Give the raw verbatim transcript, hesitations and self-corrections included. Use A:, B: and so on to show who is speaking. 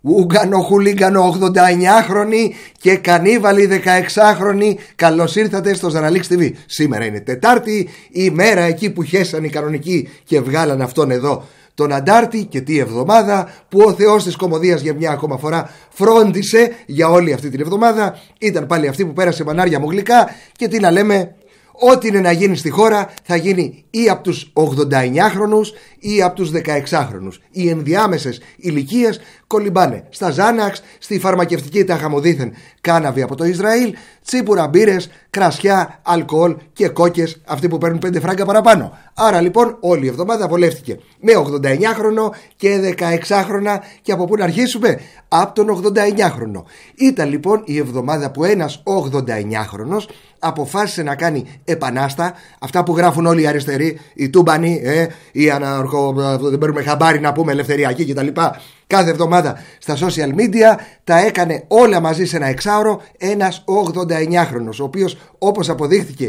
A: Ούγκανο χουλίγκανο ογδονταεννιάχρονοι και κανίβαλοι δεκαεξάχρονοι, καλώς ήρθατε στο Ζαραλίξ τι βι. Σήμερα είναι Τετάρτη, η μέρα εκεί που χέσαν οι κανονικοί και βγάλαν αυτόν εδώ τον Αντάρτη, και τι εβδομάδα που ο Θεός της Κωμωδίας για μια ακόμα φορά φρόντισε για όλη αυτή την εβδομάδα. Ήταν πάλι αυτή που πέρασε μανάρια μου γλυκά, και τι να λέμε, ό,τι είναι να γίνει στη χώρα θα γίνει ή από τους ογδονταεννιάχρονους ή από τους δεκαεξάχρονους. Οι ενδιάμεσες ηλικίες κολυμπάνε στα Ζάναξ, στη φαρμακευτική τα χαμοδίθεν κάναβη από το Ισραήλ, τσίπουρα, μπύρες, κρασιά, αλκοόλ και κόκκες, αυτοί που παίρνουν πέντε φράγκα παραπάνω. Άρα λοιπόν όλη η εβδομάδα βολεύτηκε με ογδονταεννιάχρονο και δεκαεξάχρονα. Και από πού να αρχίσουμε? Από τον ογδονταεννιάχρονο. Ήταν λοιπόν η εβδομάδα που ένας ογδονταεννιάχρονος αποφάσισε να κάνει επανάστα, αυτά που γράφουν όλοι οι αριστεροί, οι τούμπανοι, ε, οι αναρχο, δεν παίρνουμε χαμπάρι να πούμε, ελευθεριακοί κτλ. Κάθε εβδομάδα στα social media τα έκανε όλα μαζί σε ένα εξάωρο ένας ογδονταεννιάχρονος, ο οποίος, όπως αποδείχθηκε